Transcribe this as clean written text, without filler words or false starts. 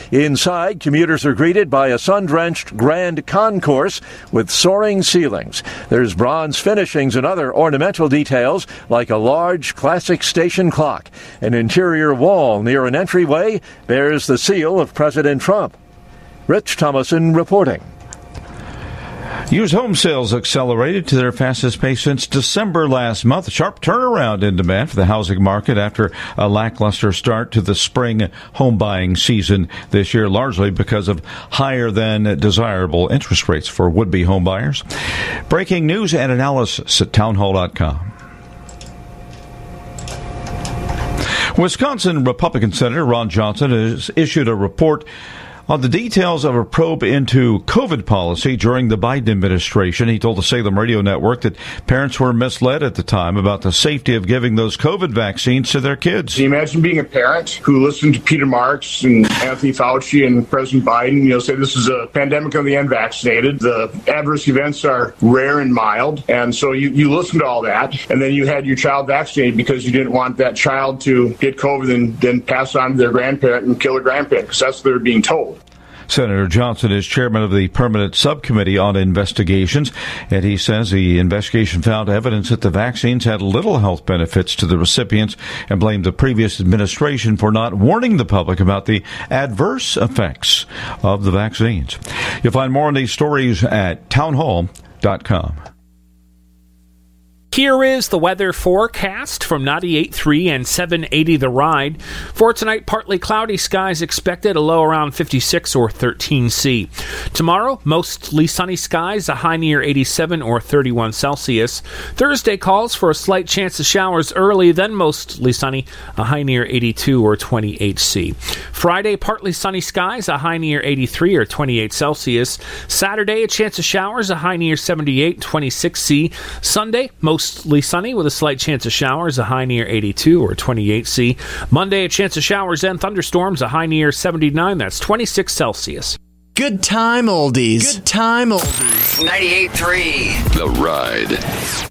Inside, commuters are greeted by a sun-drenched grand concourse with soaring ceilings. There's bronze finishings and other ornamental details like a large classic station clock. An interior wall near an entryway bears the seal of President Trump. Rich Thomason reporting. Used home sales accelerated to their fastest pace since December last month. A sharp turnaround in demand for the housing market after a lackluster start to the spring home buying season this year, largely because of higher than desirable interest rates for would-be home buyers. Breaking news and analysis at townhall.com. Wisconsin Republican Senator Ron Johnson has issued a report on the details of a probe into COVID policy during the Biden administration. He told the Salem Radio Network that parents were misled at the time about the safety of giving those COVID vaccines to their kids. Can you imagine being a parent who listened to Peter Marks and Anthony Fauci and President Biden, say this is a pandemic of the unvaccinated. The adverse events are rare and mild. And so you listen to all that, and then you had your child vaccinated because you didn't want that child to get COVID and then pass on to their grandparent and kill their grandparent, because that's what they're being told. Senator Johnson is chairman of the Permanent Subcommittee on Investigations, and he says the investigation found evidence that the vaccines had little health benefits to the recipients and blamed the previous administration for not warning the public about the adverse effects of the vaccines. You'll find more on these stories at townhall.com. Here is the weather forecast from 98.3 and 780 The Ride. For tonight, partly cloudy skies expected, a low around 56 or 13°C. Tomorrow, mostly sunny skies, a high near 87 or 31 Celsius. Thursday calls for a slight chance of showers early, then mostly sunny, a high near 82 or 28°C. Friday, partly sunny skies, a high near 83 or 28 Celsius. Saturday, a chance of showers, a high near 78, 26°C. Sunday, mostly sunny with a slight chance of showers, a high near 82 or 28°C. Monday, a chance of showers and thunderstorms, a high near 79, that's 26 Celsius. Good time oldies. Good time oldies. 98.3 The Ride.